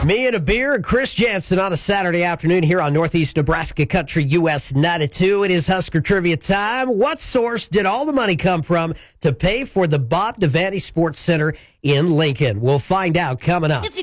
Me and a beer and Chris Jansen on a Saturday afternoon here on Northeast Nebraska Country US 92. It is Husker Trivia time. What source did all the money come from to pay for the Bob Devaney Sports Center in Lincoln? We'll find out coming up.